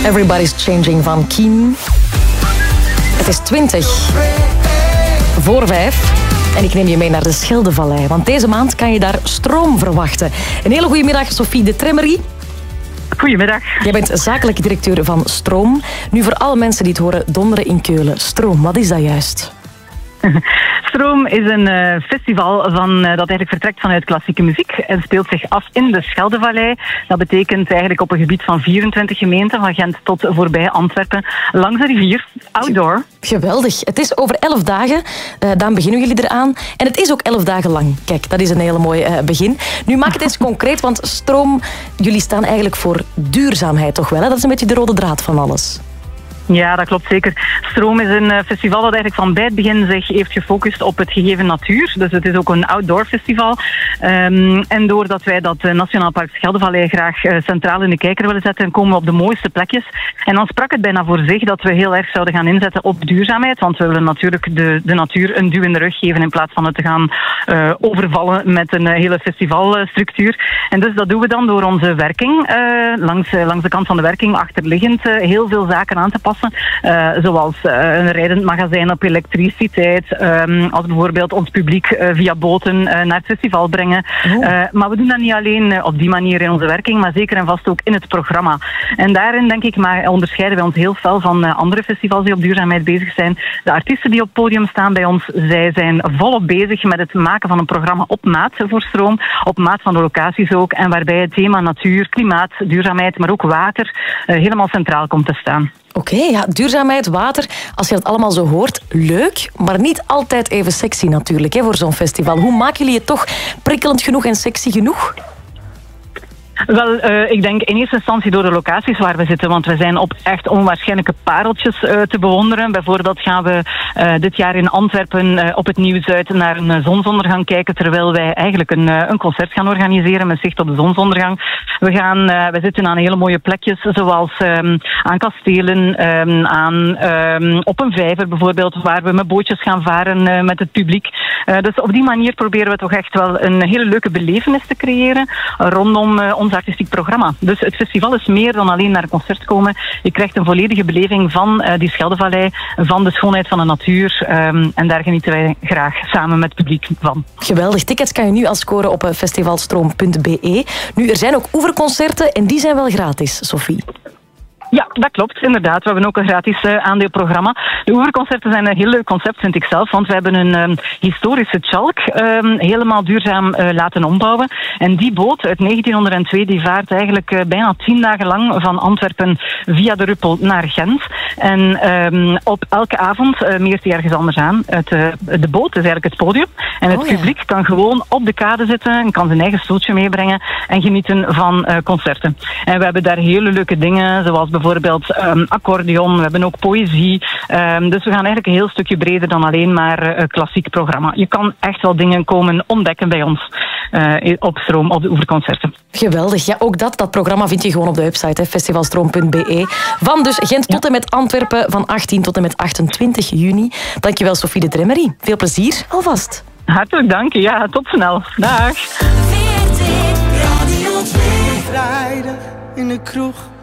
Everybody's Changing van Keen. Het is 20 voor 5 en ik neem je mee naar de Scheldevallei, want deze maand kan je daar stroom verwachten. Een hele goede middag, Sophie de Tremmery. Goedemiddag. Jij bent zakelijk directeur van Stroom. Nu voor alle mensen die het horen donderen in Keulen. Stroom, wat is dat juist? Stroom is een festival dat eigenlijk vertrekt vanuit klassieke muziek en speelt zich af in de Scheldevallei. Dat betekent eigenlijk op een gebied van 24 gemeenten, van Gent tot voorbij Antwerpen, langs de rivier, outdoor. Geweldig. Het is over 11 dagen, dan beginnen jullie eraan. En het is ook 11 dagen lang. Kijk, dat is een hele mooi begin. Nu maak het eens concreet, want Stroom, jullie staan eigenlijk voor duurzaamheid toch wel? Hè? Dat is een beetje de rode draad van alles. Ja, dat klopt zeker. Stroom is een festival dat eigenlijk van bij het begin zich heeft gefocust op het gegeven natuur. Dus het is ook een outdoor festival. En doordat wij dat Nationaal Park Scheldevallei graag centraal in de kijker willen zetten, komen we op de mooiste plekjes. En dan sprak het bijna voor zich dat we heel erg zouden gaan inzetten op duurzaamheid. Want we willen natuurlijk de natuur een duw in de rug geven in plaats van het te gaan overvallen met een hele festivalstructuur. En dus dat doen we dan door onze werking, langs de kant van de werking, achterliggend heel veel zaken aan te passen. Zoals een rijdend magazijn op elektriciteit, als bijvoorbeeld ons publiek via boten naar het festival brengen. Maar we doen dat niet alleen op die manier in onze werking, maar zeker en vast ook in het programma. En daarin, denk ik, onderscheiden wij ons heel fel van andere festivals die op duurzaamheid bezig zijn. De artiesten die op het podium staan bij ons, zij zijn volop bezig met het maken van een programma op maat voor Stroom, op maat van de locaties ook, en waarbij het thema natuur, klimaat, duurzaamheid, maar ook water helemaal centraal komt te staan. Oké, ja, duurzaamheid, water, als je dat allemaal zo hoort, leuk, maar niet altijd even sexy natuurlijk hè, voor zo'n festival. Hoe maken jullie het toch prikkelend genoeg en sexy genoeg? Wel, ik denk in eerste instantie door de locaties waar we zitten, want we zijn op echt onwaarschijnlijke pareltjes te bewonderen. Bijvoorbeeld gaan we dit jaar in Antwerpen op het Nieuw-Zuid naar een zonsondergang kijken, terwijl wij eigenlijk een concert gaan organiseren met zicht op de zonsondergang. We zitten aan hele mooie plekjes, zoals aan kastelen, op een vijver bijvoorbeeld, waar we met bootjes gaan varen met het publiek. Dus op die manier proberen we toch echt wel een hele leuke belevenis te creëren rondom ons artistiek programma. Dus het festival is meer dan alleen naar een concert komen. Je krijgt een volledige beleving van die Scheldevallei, van de schoonheid van de natuur. En daar genieten wij graag samen met het publiek van. Geweldig. Tickets kan je nu al scoren op festivalstroom.be. Nu, er zijn ook oeverconcerten en die zijn wel gratis, Sophie. Ja, dat klopt, inderdaad. We hebben ook een gratis aandeelprogramma. De oeverconcerten zijn een heel leuk concept, vind ik zelf, want we hebben een historische tjalk helemaal duurzaam laten ombouwen. En die boot uit 1902 die vaart eigenlijk bijna 10 dagen lang van Antwerpen via de Ruppel naar Gent. En op elke avond meert hij ergens anders aan. De boot is eigenlijk het podium. En het publiek kan gewoon op de kade zitten en kan zijn eigen stoeltje meebrengen en genieten van concerten. En we hebben daar hele leuke dingen, zoals bijvoorbeeld accordeon, we hebben ook poëzie. Dus we gaan eigenlijk een heel stukje breder dan alleen maar klassiek programma. Je kan echt wel dingen komen ontdekken bij ons op Stroom, op de oeverconcerten. Geweldig. Ja, ook dat programma vind je gewoon op de website, festivalstroom.be. Van dus Gent tot en met Antwerpen, van 18 tot en met 28 juni. Dankjewel, Sophie de Tremmery. Veel plezier, alvast. Hartelijk dank. Ja, tot snel. Dag. VRT Radio 2. Vrijdag in de kroeg.